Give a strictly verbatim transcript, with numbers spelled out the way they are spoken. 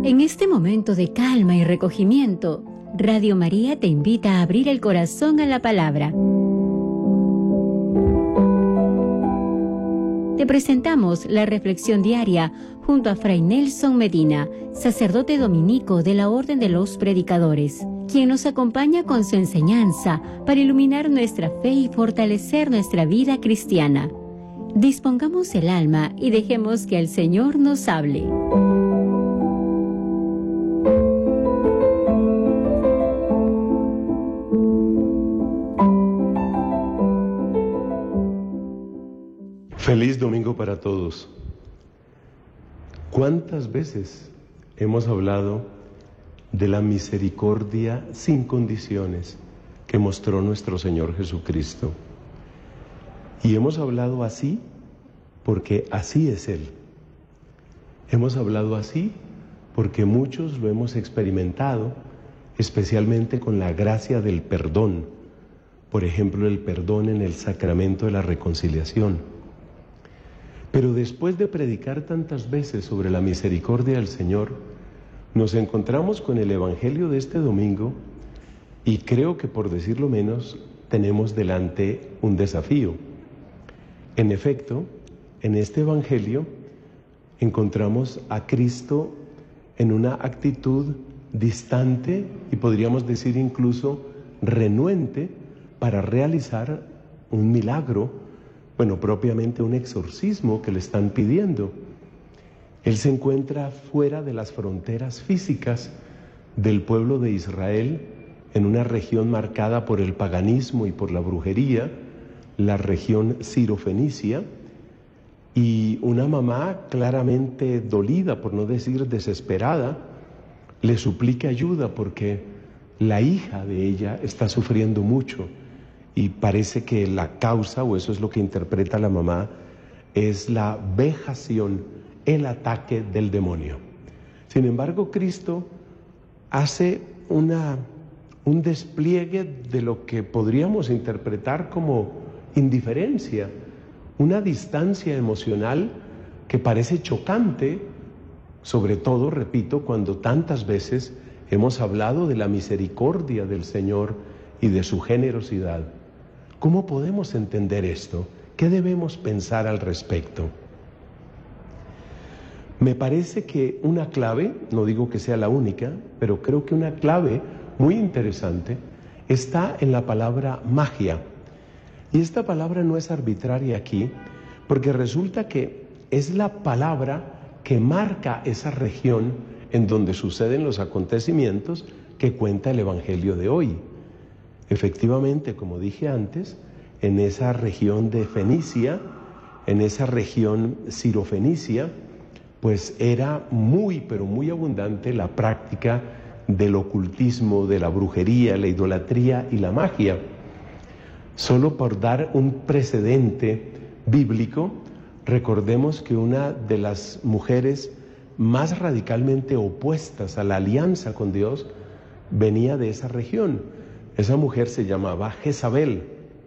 En este momento de calma y recogimiento, Radio María te invita a abrir el corazón a la palabra. Te presentamos la reflexión diaria junto a Fray Nelson Medina, sacerdote dominico de la Orden de los Predicadores, quien nos acompaña con su enseñanza para iluminar nuestra fe y fortalecer nuestra vida cristiana. Dispongamos el alma y dejemos que el Señor nos hable. Feliz domingo para todos. ¿Cuántas veces hemos hablado de la misericordia sin condiciones que mostró nuestro Señor Jesucristo? Y hemos hablado así porque así es Él. Hemos hablado así porque muchos lo hemos experimentado, especialmente con la gracia del perdón. Por ejemplo, el perdón en el sacramento de la reconciliación. Pero después de predicar tantas veces sobre la misericordia del Señor, nos encontramos con el Evangelio de este domingo y creo que, por decirlo menos, tenemos delante un desafío. En efecto, en este Evangelio encontramos a Cristo en una actitud distante y podríamos decir incluso renuente para realizar un milagro, bueno, propiamente un exorcismo que le están pidiendo. Él se encuentra fuera de las fronteras físicas del pueblo de Israel, en una región marcada por el paganismo y por la brujería, la región sirofenicia, y una mamá claramente dolida, por no decir desesperada, le suplica ayuda porque la hija de ella está sufriendo mucho. Y parece que la causa, o eso es lo que interpreta la mamá, es la vejación, el ataque del demonio. Sin embargo, Cristo hace una, un despliegue de lo que podríamos interpretar como indiferencia, una distancia emocional que parece chocante, sobre todo, repito, cuando tantas veces hemos hablado de la misericordia del Señor y de su generosidad. ¿Cómo podemos entender esto? ¿Qué debemos pensar al respecto? Me parece que una clave, no digo que sea la única, pero creo que una clave muy interesante está en la palabra magia. Y esta palabra no es arbitraria aquí, porque resulta que es la palabra que marca esa región en donde suceden los acontecimientos que cuenta el Evangelio de hoy. Efectivamente, como dije antes, en esa región de Fenicia, en esa región sirofenicia, pues era muy, pero muy abundante la práctica del ocultismo, de la brujería, la idolatría y la magia. Solo por dar un precedente bíblico, recordemos que una de las mujeres más radicalmente opuestas a la alianza con Dios venía de esa región. Esa mujer se llamaba Jezabel.